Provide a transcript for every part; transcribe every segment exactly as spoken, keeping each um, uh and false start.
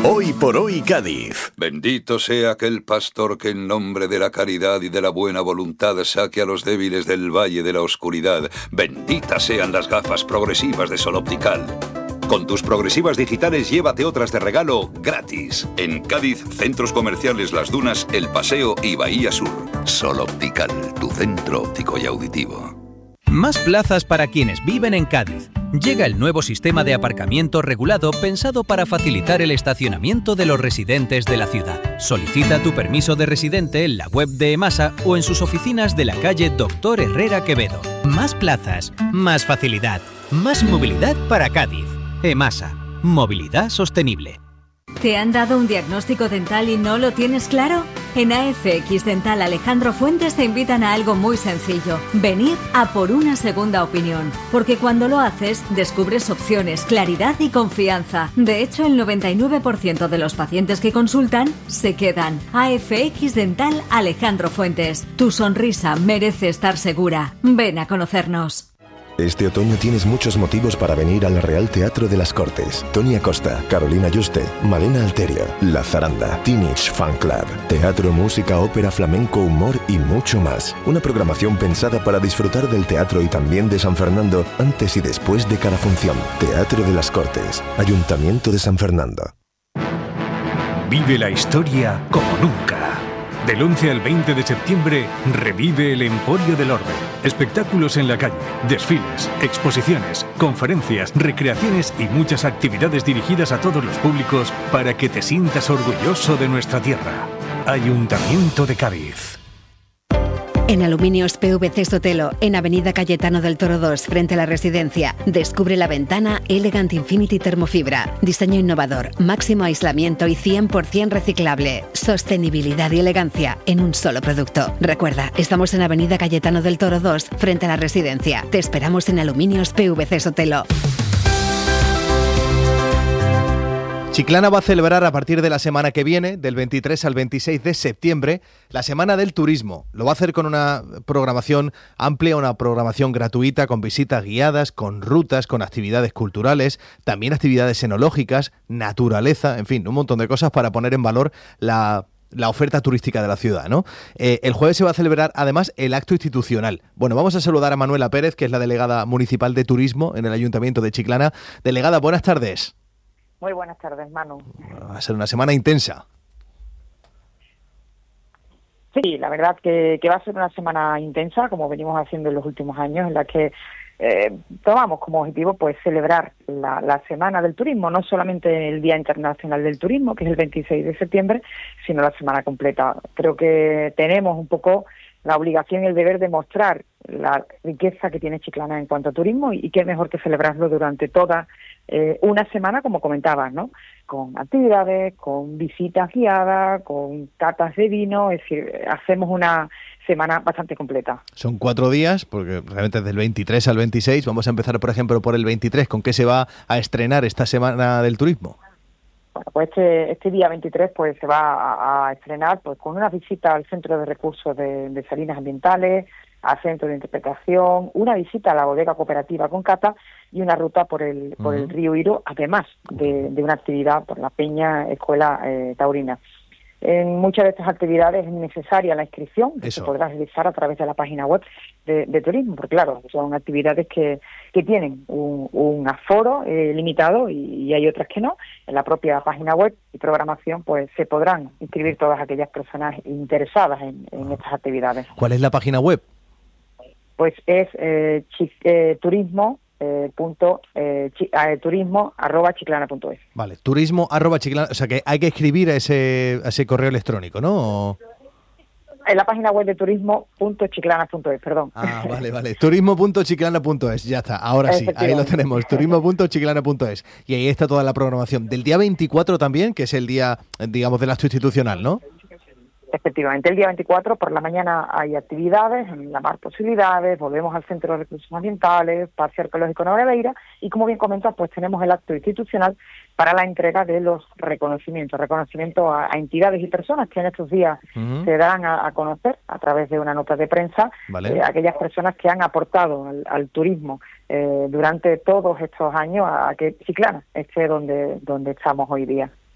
Hoy por hoy Cádiz. Bendito sea aquel pastor que en nombre de la caridad y de la buena voluntad saque a los débiles del valle de la oscuridad. Benditas sean las gafas progresivas de Sol Optical. Con tus progresivas digitales llévate otras de regalo gratis. En Cádiz, centros comerciales Las Dunas, El Paseo y Bahía Sur. Sol Optical, tu centro óptico y auditivo. Más plazas para quienes viven en Cádiz. Llega el nuevo sistema de aparcamiento regulado pensado para facilitar el estacionamiento de los residentes de la ciudad. Solicita tu permiso de residente en la web de EMASA o en sus oficinas de la calle Doctor Herrera Quevedo. Más plazas, más facilidad, más movilidad para Cádiz. EMASA, movilidad sostenible. ¿Te han dado un diagnóstico dental y no lo tienes claro? En A F X Dental Alejandro Fuentes te invitan a algo muy sencillo: venir a por una segunda opinión. Porque cuando lo haces, descubres opciones, claridad y confianza. De hecho, el noventa y nueve por ciento de los pacientes que consultan se quedan. A F X Dental Alejandro Fuentes. Tu sonrisa merece estar segura. Ven a conocernos. Este otoño tienes muchos motivos para venir al Real Teatro de las Cortes. Toni Acosta, Carolina Juste, Malena Alterio, La Zaranda, Teenage Fan Club, teatro, música, ópera, flamenco, humor y mucho más. Una programación pensada para disfrutar del teatro y también de San Fernando antes y después de cada función. Teatro de las Cortes, Ayuntamiento de San Fernando. Vive la historia como nunca. Del once al veinte de septiembre, revive el Emporio del Orbe. Espectáculos en la calle, desfiles, exposiciones, conferencias, recreaciones y muchas actividades dirigidas a todos los públicos para que te sientas orgulloso de nuestra tierra. Ayuntamiento de Cádiz. En Aluminios P V C Sotelo, en Avenida Cayetano del Toro dos, frente a la residencia, descubre la ventana Elegant Infinity Termofibra. Diseño innovador, máximo aislamiento y cien por ciento reciclable. Sostenibilidad y elegancia en un solo producto. Recuerda, estamos en Avenida Cayetano del Toro dos, frente a la residencia. Te esperamos en Aluminios P V C Sotelo. Chiclana va a celebrar a partir de la semana que viene, del veintitrés al veintiséis de septiembre, la Semana del Turismo. Lo va a hacer con una programación amplia, una programación gratuita, con visitas guiadas, con rutas, con actividades culturales, también actividades enológicas, naturaleza, en fin, un montón de cosas para poner en valor la... la oferta turística de la ciudad, ¿no? Eh, el jueves se va a celebrar, además, el acto institucional. Bueno, vamos a saludar a Manuela Pérez, que es la delegada municipal de turismo en el Ayuntamiento de Chiclana. Delegada, buenas tardes. Muy buenas tardes, Manu. Va a ser una semana intensa. Sí, la verdad que, que va a ser una semana intensa, como venimos haciendo en los últimos años, en la que eh, tomamos como objetivo pues celebrar la, la Semana del Turismo, no solamente el Día Internacional del Turismo, que es el veintiséis de septiembre, sino la semana completa. Creo que tenemos un poco la obligación y el deber de mostrar la riqueza que tiene Chiclana en cuanto a turismo, y, y qué mejor que celebrarlo durante toda eh, una semana, como comentabas, ¿no? Con actividades, con visitas guiadas, con catas de vino, es decir, hacemos una semana bastante completa. Son cuatro días, porque realmente desde el veintitrés al veintiséis. Vamos a empezar, por ejemplo, por el veintitrés. ¿Con qué se va a estrenar esta Semana del Turismo? Bueno, pues este, este día veintitrés pues se va a, a estrenar pues con una visita al Centro de Recursos de, de Salinas Ambientales, al Centro de Interpretación, una visita a la bodega cooperativa con cata y una ruta por el por uh-huh. el río Iro, además de, de una actividad por la Peña Escuela eh, Taurina. En muchas de estas actividades es necesaria la inscripción, que se podrá realizar a través de la página web de, de turismo, porque claro, son actividades que, que tienen un, un aforo eh, limitado y, y hay otras que no. En la propia página web y programación pues se podrán inscribir todas aquellas personas interesadas en, en estas actividades. ¿Cuál es la página web? Pues es eh, chi, eh, turismo Eh, punto eh, chi, eh, turismo arroba chiclana punto es. Vale, turismo arroba chiclana, o sea que hay que escribir a ese, a ese correo electrónico, ¿no? ¿O? En la página web de turismo punto chiclana punto es, perdón. Ah, vale, vale. turismo punto chiclana punto es, ya está. Ahora sí, ahí lo tenemos. turismo punto chiclana punto es. Y ahí está toda la programación. Del día veinticuatro también, que es el día, digamos, del acto institucional, ¿no? Efectivamente, el día veinticuatro por la mañana hay actividades, en la mar posibilidades, volvemos al Centro de Recursos Ambientales, Parque Arqueológico Nogueira, y como bien comentas, pues tenemos el acto institucional para la entrega de los reconocimientos, reconocimientos a, a entidades y personas que en estos días uh-huh. se darán a, a conocer a través de una nota de prensa, vale. eh, aquellas personas que han aportado al, al turismo eh, durante todos estos años a, a que Chiclana esté donde, donde estamos hoy día.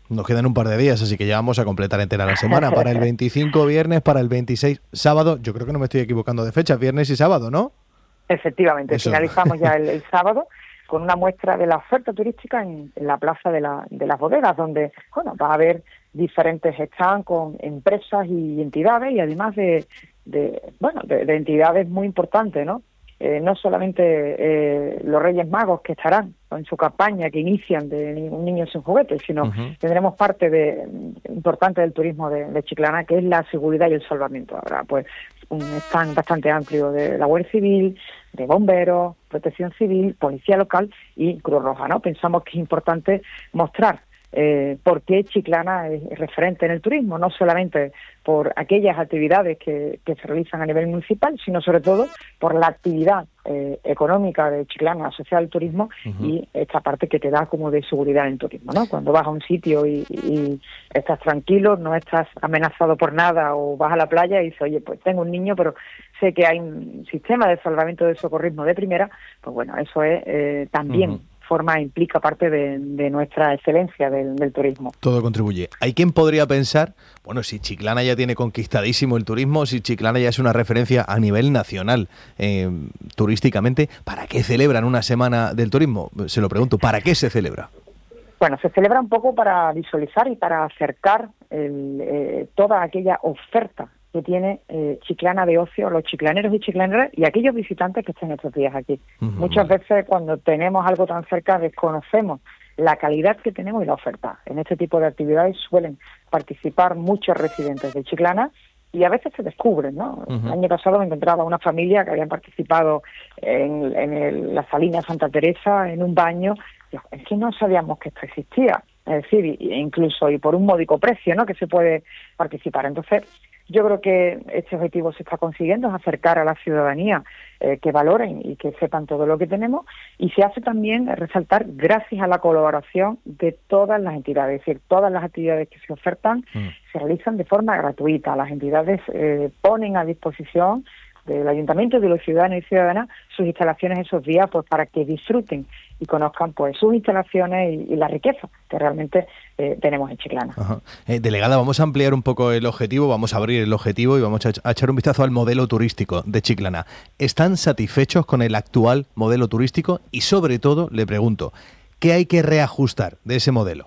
Nos quedan un par de días, así que ya vamos a completar entera la semana. Para el veinticinco viernes, para el veintiséis sábado. Yo creo que no me estoy equivocando de fechas, viernes y sábado, ¿no? Efectivamente, Eso. Finalizamos ya el, el sábado con una muestra de la oferta turística en, en la plaza de, la, de las bodegas, donde bueno va a haber diferentes stands con empresas y entidades, y además de, de bueno de, de entidades muy importantes, ¿no? Eh, no solamente eh, los Reyes Magos, que estarán en su campaña que inician de Un niño sin juguetes, sino uh-huh. tendremos parte de, importante del turismo de, de Chiclana, que es la seguridad y el salvamento. Habrá pues un stand bastante amplio de la Guardia Civil, de bomberos, protección civil, policía local y Cruz Roja, ¿no? Pensamos que es importante mostrar Eh, por qué Chiclana es referente en el turismo, no solamente por aquellas actividades que, que se realizan a nivel municipal, sino sobre todo por la actividad eh, económica de Chiclana asociada al turismo uh-huh. y esta parte que te da como de seguridad en el turismo, ¿no? Cuando vas a un sitio y, y estás tranquilo, no estás amenazado por nada, o vas a la playa y dices, oye, pues tengo un niño, pero sé que hay un sistema de salvamento de socorrismo de primera, pues bueno, eso es eh, también uh-huh. forma implica parte de, de nuestra excelencia del, del turismo. Todo contribuye. Hay quien podría pensar, bueno, si Chiclana ya tiene conquistadísimo el turismo, si Chiclana ya es una referencia a nivel nacional eh, turísticamente, ¿para qué celebran una semana del turismo? Se lo pregunto, ¿para qué se celebra? Bueno, se celebra un poco para visualizar y para acercar el, eh, toda aquella oferta que tiene eh, Chiclana de ocio, los chiclaneros y chiclaneras y aquellos visitantes que estén estos días aquí. Uh-huh. Muchas veces cuando tenemos algo tan cerca desconocemos la calidad que tenemos y la oferta. En este tipo de actividades suelen participar muchos residentes de Chiclana y a veces se descubren, ¿no? Uh-huh. El año pasado me encontraba una familia que habían participado en, en el, la Salina Santa Teresa en un baño. Es que no sabíamos que esto existía. Es decir, incluso y por un módico precio, ¿no?, que se puede participar. Entonces, yo creo que este objetivo se está consiguiendo, es acercar a la ciudadanía eh, que valoren y que sepan todo lo que tenemos, y se hace también resaltar gracias a la colaboración de todas las entidades, es decir, todas las actividades que se ofertan mm. se realizan de forma gratuita. Las entidades eh, ponen a disposición del Ayuntamiento y de los ciudadanos y ciudadanas sus instalaciones esos días, pues para que disfruten y conozcan pues sus instalaciones y, y la riqueza que realmente eh, tenemos en Chiclana. Eh, delegada, vamos a ampliar un poco el objetivo, vamos a abrir el objetivo y vamos a, ech- a echar un vistazo al modelo turístico de Chiclana. ¿Están satisfechos con el actual modelo turístico? Y sobre todo, le pregunto, ¿qué hay que reajustar de ese modelo?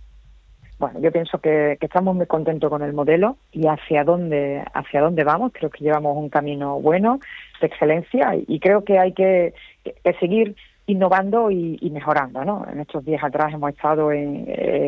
Bueno, yo pienso que, que estamos muy contentos con el modelo y hacia dónde hacia dónde vamos. Creo que llevamos un camino bueno, de excelencia, y, y creo que hay que, que seguir innovando y, y mejorando, ¿no? En estos días atrás hemos estado en,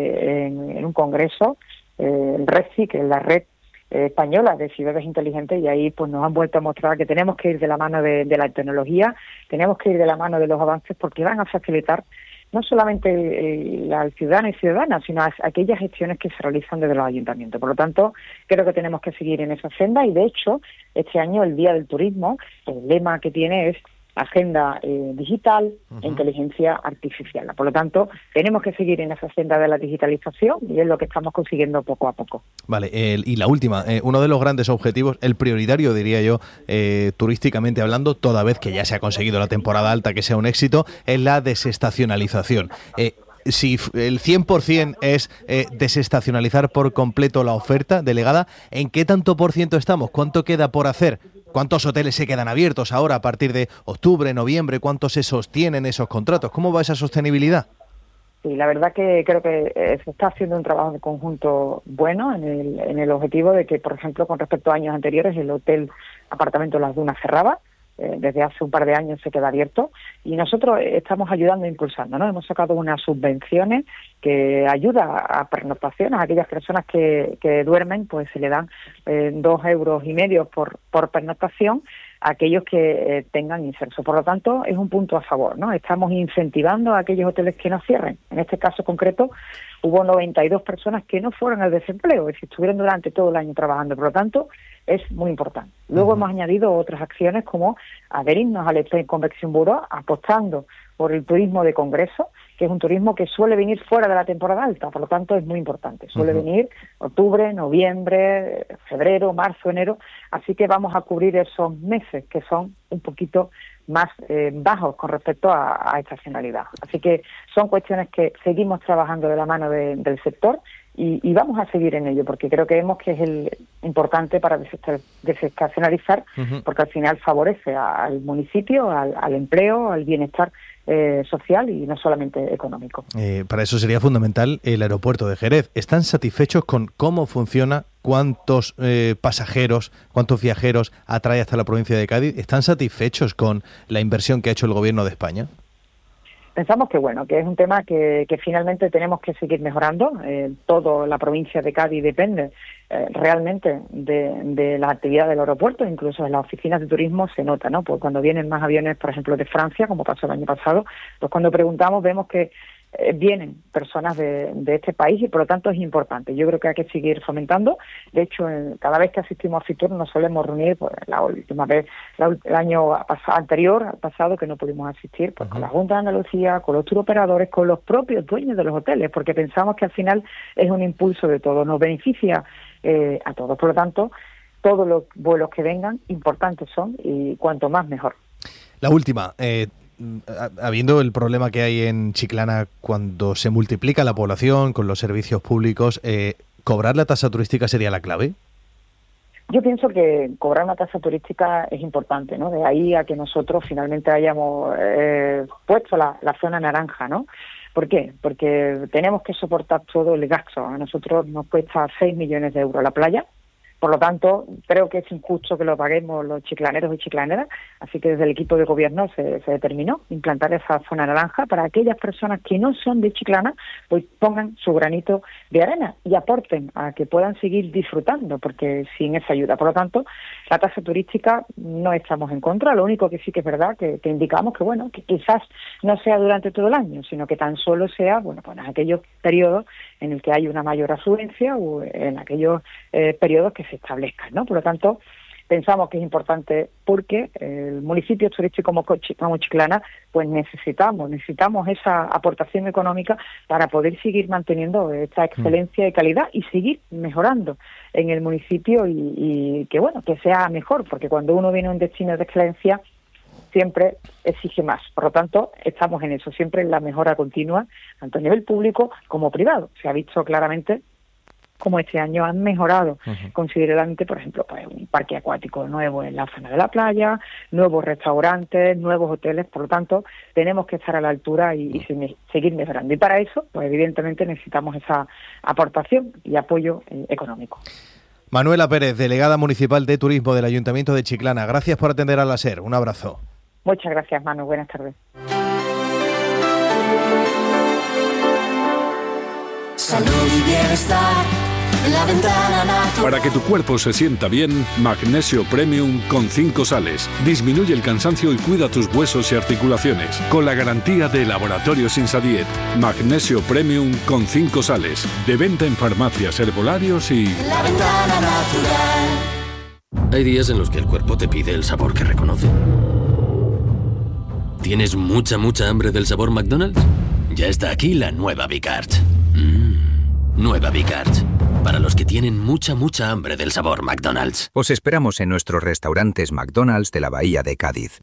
en, en un congreso, eh, el RECI, que es la Red eh, Española de Ciudades Inteligentes, y ahí pues nos han vuelto a mostrar que tenemos que ir de la mano de, de la tecnología, tenemos que ir de la mano de los avances, porque van a facilitar no solamente eh, al ciudadano y ciudadanas, sino a aquellas gestiones que se realizan desde los ayuntamientos. Por lo tanto, creo que tenemos que seguir en esa senda, y de hecho, este año el Día del Turismo, el lema que tiene es agenda eh, digital uh-huh. e inteligencia artificial. Por lo tanto, tenemos que seguir en esa senda de la digitalización, y es lo que estamos consiguiendo poco a poco. Vale, el, y la última, eh, uno de los grandes objetivos, el prioritario diría yo, eh, turísticamente hablando, toda vez que ya se ha conseguido la temporada alta, que sea un éxito, es la desestacionalización. Eh, si el cien por ciento es eh, desestacionalizar por completo la oferta, delegada, ¿en qué tanto por ciento estamos? ¿Cuánto queda por hacer? ¿Cuántos hoteles se quedan abiertos ahora a partir de octubre, noviembre? ¿Cuántos se sostienen esos contratos? ¿Cómo va esa sostenibilidad? Sí, la verdad que creo que eh, se está haciendo un trabajo de conjunto bueno en el, en el objetivo de que, por ejemplo, con respecto a años anteriores, el hotel apartamento Las Dunas cerraba. Eh, desde hace un par de años se queda abierto, y nosotros estamos ayudando e impulsando, ¿no? Hemos sacado unas subvenciones que ayuda a pernoctaciones, a aquellas personas que, que duermen, pues se le dan eh, dos euros y medio por, por pernoctación a aquellos que eh, tengan inserso. Por lo tanto, es un punto a favor, ¿no? Estamos incentivando a aquellos hoteles que no cierren. En este caso concreto, hubo noventa y dos personas que no fueron al desempleo, es decir, estuvieron durante todo el año trabajando. Por lo tanto, es muy importante. Luego uh-huh. hemos añadido otras acciones, como adherirnos al Spain Convention Bureau, apostando por el turismo de congreso, que es un turismo que suele venir fuera de la temporada alta. Por lo tanto, es muy importante. Suele uh-huh. venir octubre, noviembre, febrero, marzo, enero. Así que vamos a cubrir esos meses que son un poquito más eh, bajos con respecto a, a estacionalidad. Así que son cuestiones que seguimos trabajando de la mano de, del sector y, y vamos a seguir en ello, porque creo que vemos que es el importante para desestacionalizar, uh-huh. porque al final favorece al municipio, al, al empleo, al bienestar eh, social y no solamente económico. Eh, para eso sería fundamental el aeropuerto de Jerez. ¿Están satisfechos con cómo funciona? ¿Cuántos eh, pasajeros, cuántos viajeros atrae hasta la provincia de Cádiz? ¿Están satisfechos con la inversión que ha hecho el Gobierno de España? Pensamos que bueno, que es un tema que, que finalmente tenemos que seguir mejorando. Eh, toda la provincia de Cádiz depende eh, realmente de, de la actividad del aeropuerto, incluso en las oficinas de turismo se nota, ¿no? Pues cuando vienen más aviones, por ejemplo, de Francia, como pasó el año pasado, pues cuando preguntamos vemos que eh, vienen personas de, de este país y por lo tanto es importante. Yo creo que hay que seguir fomentando. De hecho, en, cada vez que asistimos a Fitur nos solemos reunir, pues la última vez, la, el año pas- anterior, al pasado, que no pudimos asistir, pues uh-huh. con la Junta de Andalucía, con los turoperadores, con los propios dueños de los hoteles, porque pensamos que al final es un impulso de todo, nos beneficia eh, a todos. Por lo tanto, todos los vuelos que vengan, importantes son y cuanto más mejor. La última, eh, habiendo el problema que hay en Chiclana cuando se multiplica la población con los servicios públicos, eh, ¿cobrar la tasa turística sería la clave? Yo pienso que cobrar una tasa turística es importante, ¿no? De ahí a que nosotros finalmente hayamos eh, puesto la, la zona naranja, ¿no? ¿Por qué? Porque tenemos que soportar todo el gasto. A nosotros nos cuesta seis millones de euros la playa. Por lo tanto, creo que es injusto que lo paguemos los chiclaneros y chiclaneras, así que desde el equipo de gobierno se, se determinó implantar esa zona naranja para aquellas personas que no son de Chiclana, pues pongan su granito de arena y aporten a que puedan seguir disfrutando, porque sin esa ayuda. Por lo tanto, la tasa turística no estamos en contra, lo único que sí que es verdad que, que indicamos que, bueno, que quizás no sea durante todo el año, sino que tan solo sea, bueno, pues en aquellos periodos en el que hay una mayor afluencia o en aquellos eh, periodos que se establezcan, ¿no? Por lo tanto, pensamos que es importante porque el municipio turístico como, como Chiclana, pues necesitamos, necesitamos esa aportación económica para poder seguir manteniendo esta excelencia y calidad y seguir mejorando en el municipio y, y que, bueno, que sea mejor, porque cuando uno viene a un destino de excelencia, siempre exige más. Por lo tanto, estamos en eso, siempre en la mejora continua, tanto a nivel público como privado. Se ha visto claramente cómo este año han mejorado uh-huh. considerablemente, por ejemplo, pues un parque acuático nuevo en la zona de la playa, nuevos restaurantes, nuevos hoteles. Por lo tanto, tenemos que estar a la altura y, y se, seguir mejorando. Y para eso, pues evidentemente necesitamos esa aportación y apoyo eh, económico. Manuela Pérez, delegada municipal de Turismo del Ayuntamiento de Chiclana. Gracias por atender a la SER. Un abrazo. Muchas gracias, Manu. Buenas tardes. Salud y bienestar en la ventana natural. Para que tu cuerpo se sienta bien, Magnesio Premium con cinco sales. Disminuye el cansancio y cuida tus huesos y articulaciones. Con la garantía de Laboratorios Insadiet. Magnesio Premium con cinco sales. De venta en farmacias, herbolarios y... La ventana natural. Hay días en los que el cuerpo te pide el sabor que reconoce. ¿Tienes mucha, mucha hambre del sabor McDonald's? Ya está aquí la nueva Bicarch. Mmm, nueva Bicarch. Para los que tienen mucha, mucha hambre del sabor McDonald's. Os esperamos en nuestros restaurantes McDonald's de la Bahía de Cádiz.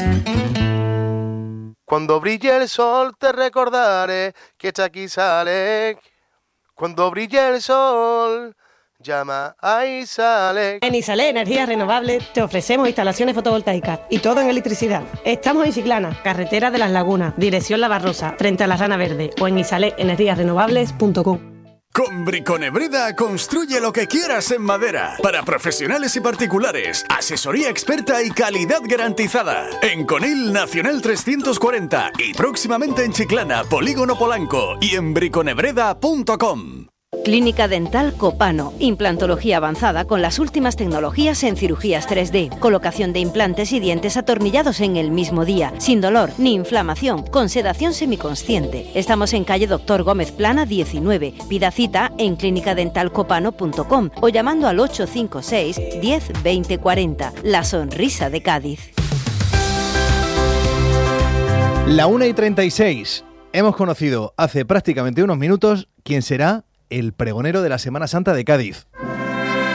Cuando brille el sol te recordaré que está aquí sale. Cuando brille el sol... llama a Isalec. En Isalec Energías Renovables te ofrecemos instalaciones fotovoltaicas y todo en electricidad. Estamos en Chiclana, carretera de las Lagunas, dirección La Barrosa, frente a la Rana Verde, o en isalec energías renovables punto com. Con Briconebreda construye lo que quieras en madera. Para profesionales y particulares, asesoría experta y calidad garantizada. En Conil Nacional trescientos cuarenta y próximamente en Chiclana, Polígono Polanco y en briconebreda punto com. Clínica Dental Copano, implantología avanzada con las últimas tecnologías en cirugías tres D, colocación de implantes y dientes atornillados en el mismo día, sin dolor ni inflamación, con sedación semiconsciente. Estamos en calle Doctor Gómez Plana diecinueve. Pida cita en clínica dental copano punto com o llamando al ocho cinco seis, diez, veinte, cuarenta. La sonrisa de Cádiz. La una y treinta y seis. Hemos conocido hace prácticamente unos minutos quién será el pregonero de la Semana Santa de Cádiz.